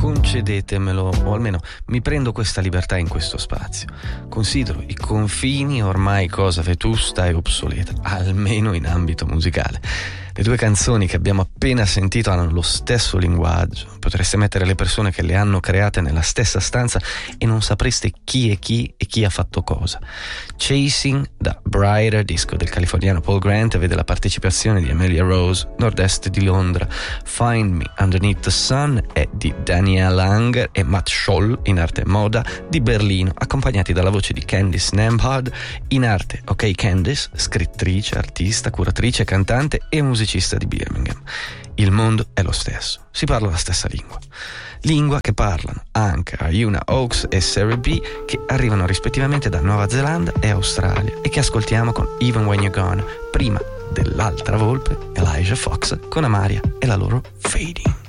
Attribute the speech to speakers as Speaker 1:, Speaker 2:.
Speaker 1: concedetemelo, o almeno mi prendo questa libertà in questo spazio. Considero i confini ormai cosa vetusta e obsoleta, almeno in ambito musicale. Le due canzoni che abbiamo appena sentito hanno lo stesso linguaggio. Potreste mettere le persone che le hanno create nella stessa stanza e non sapreste chi è chi e chi ha fatto cosa. Chasing, da Brighter, disco del californiano Paul Grant, vede la partecipazione di Amelia Rose, nord-est di Londra. Find Me Underneath the Sun è di Daniel Langer e Matt Scholl, in arte moda, di Berlino, accompagnati dalla voce di Candice Nembhard, in arte OK Candice, scrittrice, artista, curatrice, cantante e musicista di Birmingham. Il mondo è lo stesso, si parla la stessa lingua che parlano anche Ayuna Oaks e Sarah B, che arrivano rispettivamente da Nuova Zelanda e Australia e che ascoltiamo con Even When You're Gone, prima dell'altra volpe Elijah Fox con Amaria e la loro Fading.